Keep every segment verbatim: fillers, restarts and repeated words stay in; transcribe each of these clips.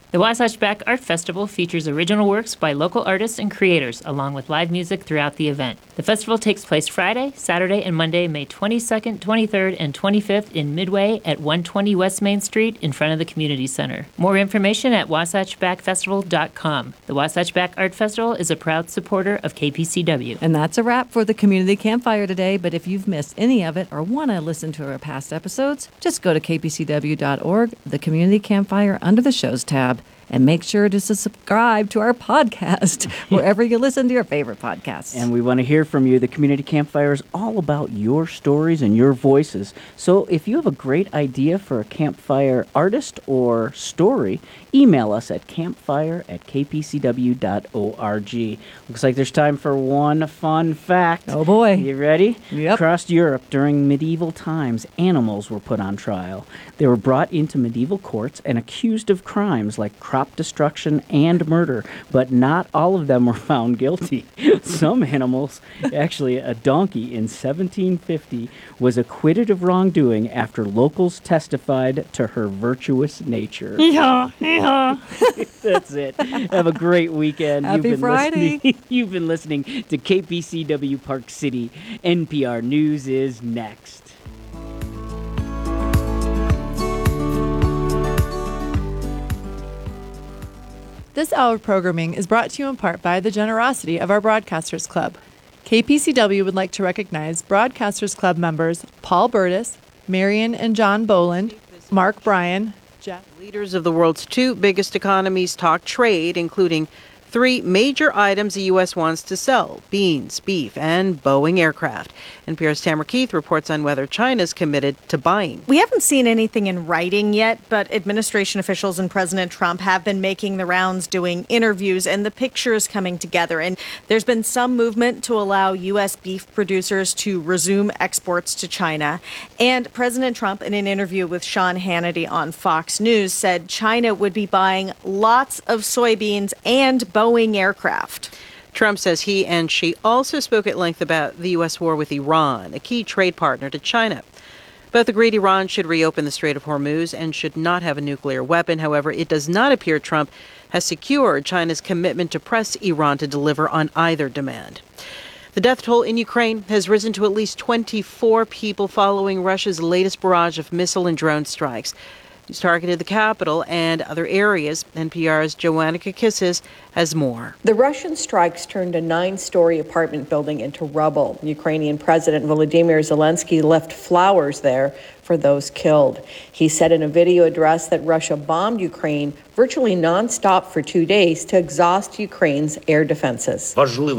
The Wasatch Back Art Festival features original works by local artists and creators, along with live music throughout the event. The festival takes place Friday, Saturday, and Monday, May twenty-second, twenty-third, and twenty-fifth in Midway at one twenty West Main Street in front of the Community Center. More information at wasatch back festival dot com. The Wasatch Back Art Festival is a proud supporter of K P C W. And that's a wrap for the Community Campfire today, but if you've missed any of it or want to listen to our past episodes, just go to k p c w dot org, the Community Campfire under the Shows tab, and make sure to subscribe to our podcast wherever you listen to your favorite podcasts. And we want to hear from you. The Community Campfire is all about your stories and your voices. So if you have a great idea for a campfire artist or story, email us at campfire at k p c w dot org. Looks like there's time for one fun fact. Oh, boy. You ready? Yep. Across Europe, during medieval times, animals were put on trial. They were brought into medieval courts and accused of crimes like crop destruction and murder, but not all of them were found guilty. Some animals, actually a donkey in seventeen fifty, was acquitted of wrongdoing after locals testified to her virtuous nature. Yeehaw, yeehaw. That's it. Have a great weekend. Happy You've been Friday. Listening, you've been listening to K P C W Park City. N P R News is next. This hour of programming is brought to you in part by the generosity of our Broadcasters Club. K P C W would like to recognize Broadcasters Club members Paul Burtis, Marion and John Boland, Mark Bryan, Jeff. Leaders of the world's two biggest economies talk trade, including three major items the U S wants to sell: beans, beef, and Boeing aircraft. N P R's Tamara Keith reports on whether China's committed to buying. We haven't seen anything in writing yet, but administration officials and President Trump have been making the rounds, doing interviews, and the picture is coming together. And there's been some movement to allow U S beef producers to resume exports to China. And President Trump, in an interview with Sean Hannity on Fox News, said China would be buying lots of soybeans and Boeing aircraft. Trump says he and Xi also spoke at length about the U S war with Iran, a key trade partner to China. Both agreed Iran should reopen the Strait of Hormuz and should not have a nuclear weapon. However, it does not appear Trump has secured China's commitment to press Iran to deliver on either demand. The death toll in Ukraine has risen to at least twenty-four people following Russia's latest barrage of missile and drone strikes. He's targeted the capital and other areas. N P R's Joanna Kakissis has more. The Russian strikes turned a nine-story apartment building into rubble. Ukrainian President Volodymyr Zelensky left flowers there for those killed. He said in a video address that Russia bombed Ukraine virtually nonstop for two days to exhaust Ukraine's air defenses.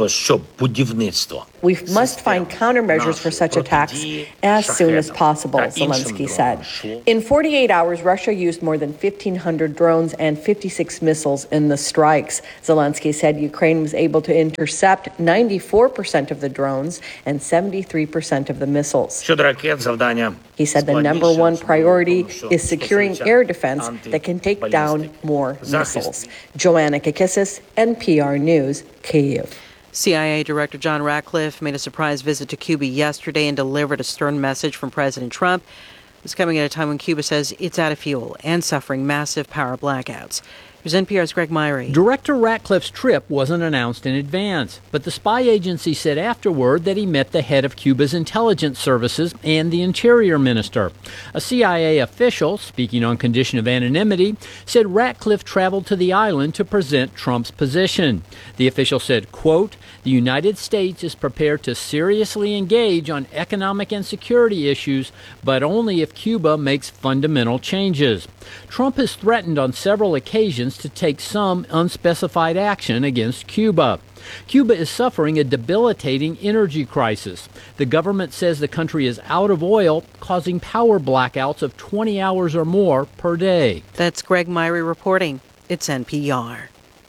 We must find countermeasures for such attacks as soon as possible, Zelensky said. In forty-eight hours, Russia used more than fifteen hundred drones and fifty-six missiles in the strikes. Zelensky said Ukraine was able to intercept ninety-four percent of the drones and seventy-three percent of the missiles. He said the number one priority is securing air defense that can take down more missiles. Joanna Kakissis, N P R News, Kyiv. C I A Director John Ratcliffe made a surprise visit to Cuba yesterday and delivered a stern message from President Trump. It's coming at a time when Cuba says it's out of fuel and suffering massive power blackouts. Here's N P R's Greg Myrie. Director Ratcliffe's trip wasn't announced in advance, but the spy agency said afterward that he met the head of Cuba's intelligence services and the interior minister. A C I A official, speaking on condition of anonymity, said Ratcliffe traveled to the island to present Trump's position. The official said, quote, "The United States is prepared to seriously engage on economic and security issues, but only if Cuba makes fundamental changes." Trump has threatened on several occasions to take some unspecified action against Cuba. Cuba is suffering a debilitating energy crisis. The government says the country is out of oil, causing power blackouts of twenty hours or more per day. That's Greg Myrie reporting. It's N P R.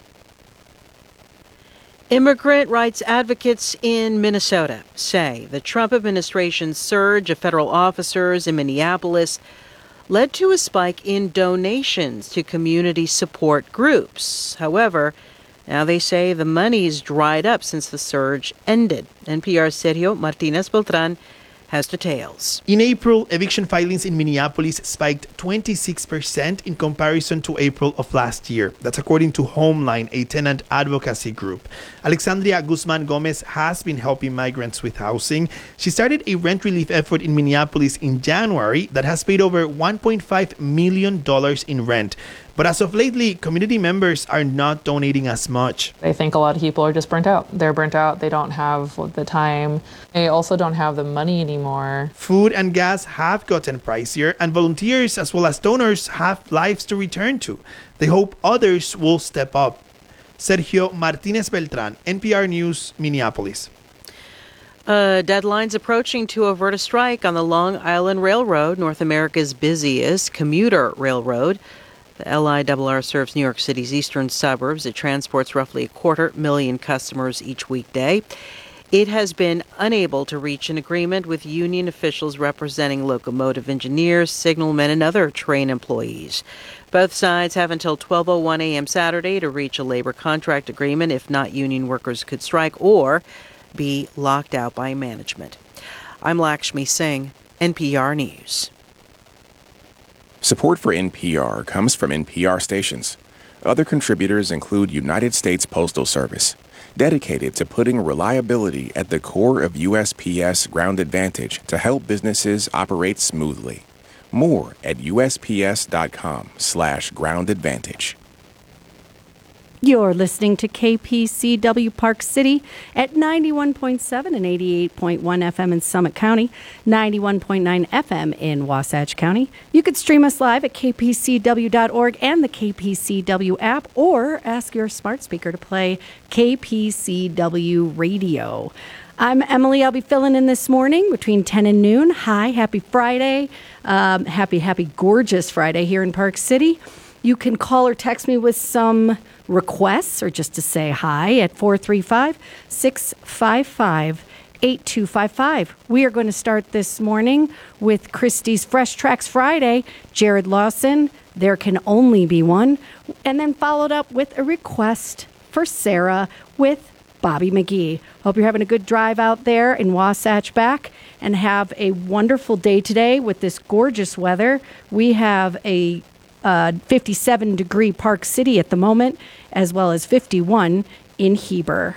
Immigrant rights advocates in Minnesota say the Trump administration's surge of federal officers in Minneapolis led to a spike in donations to community support groups. However, now they say the money's dried up since the surge ended. N P R's Sergio Martinez Beltran has details. In April, eviction filings in Minneapolis spiked twenty-six percent in comparison to April of last year. That's according to Homeline, a tenant advocacy group. Alexandria Guzman Gomez has been helping migrants with housing. She started a rent relief effort in Minneapolis in January that has paid over one point five million dollars in rent. But as of lately, community members are not donating as much. I think a lot of people are just burnt out. They're burnt out. They don't have the time. They also don't have the money anymore. Food and gas have gotten pricier, and volunteers as well as donors have lives to return to. They hope others will step up. Sergio Martinez Beltran, N P R News, Minneapolis. Uh, deadline's approaching to avert a strike on the Long Island Railroad, North America's busiest commuter railroad. The L I R R serves New York City's eastern suburbs. It transports roughly a quarter million customers each weekday. It has been unable to reach an agreement with union officials representing locomotive engineers, signalmen, and other train employees. Both sides have until twelve oh one a.m. Saturday to reach a labor contract agreement. If not, union workers could strike or be locked out by management. I'm Lakshmi Singh, N P R News. Support for N P R comes from N P R stations. Other contributors include United States Postal Service, dedicated to putting reliability at the core of U S P S Ground Advantage to help businesses operate smoothly. More at usps.com slash ground advantage. You're listening to K P C W Park City at ninety-one point seven and eighty-eight point one F M in Summit County, ninety-one point nine F M in Wasatch County. You could stream us live at k p c w dot org and the K P C W app, or ask your smart speaker to play K P C W Radio. I'm Emily. I'll be filling in this morning between ten and noon. Hi, happy Friday. Um, happy, happy, gorgeous Friday here in Park City. You can call or text me with some requests or just to say hi at four three five, six five five, eight two five five. We are going to start this morning with Christie's Fresh Tracks Friday, Jared Lawson, There Can Only Be One, and then followed up with a request for Sarah with Bobby McGee. Hope you're having a good drive out there in Wasatch back and have a wonderful day today with this gorgeous weather. We have a Uh, fifty-seven degree Park City at the moment, as well as fifty-one in Heber.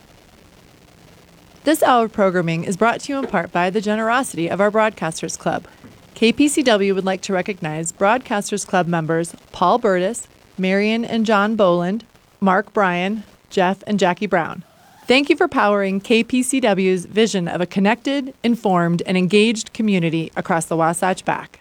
This hour of programming is brought to you in part by the generosity of our Broadcasters Club. K P C W would like to recognize Broadcasters Club members Paul Burtis, Marion and John Boland, Mark Bryan, Jeff and Jackie Brown. Thank you for powering K P C W's vision of a connected, informed, and engaged community across the Wasatch Back.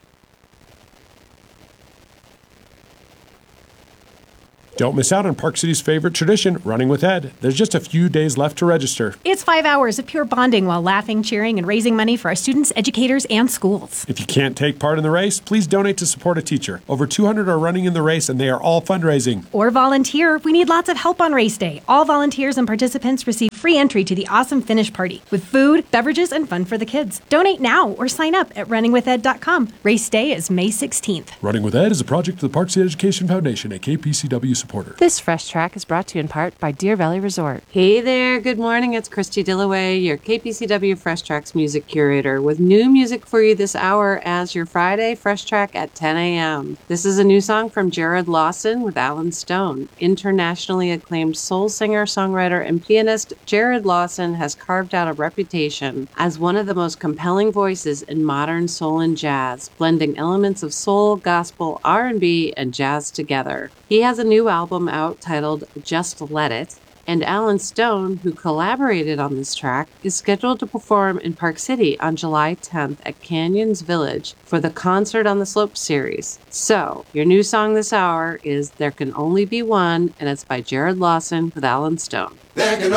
Don't miss out on Park City's favorite tradition, Running with Ed. There's just a few days left to register. It's five hours of pure bonding while laughing, cheering, and raising money for our students, educators, and schools. If you can't take part in the race, please donate to support a teacher. Over two hundred are running in the race, and they are all fundraising. Or volunteer. We need lots of help on race day. All volunteers and participants receive free entry to the awesome finish party with food, beverages, and fun for the kids. Donate now or sign up at running with ed dot com. Race day is May sixteenth. Running with Ed is a project of the Park City Education Foundation, a K P C W supporter. This Fresh Track is brought to you in part by Deer Valley Resort. Hey there, good morning. It's Christy Dillaway, your K P C W Fresh Tracks music curator, with new music for you this hour as your Friday Fresh Track at ten a.m. This is a new song from Jared Lawson with Alan Stone. Internationally acclaimed soul singer, songwriter, and pianist Jared Lawson has carved out a reputation as one of the most compelling voices in modern soul and jazz, blending elements of soul, gospel, R and B, and jazz together. He has a new album out titled Just Let It, and Alan Stone, who collaborated on this track, is scheduled to perform in Park City on July tenth at Canyons Village for the Concert on the Slopes series. So, your new song this hour is There Can Only Be One, and it's by Jared Lawson with Alan Stone.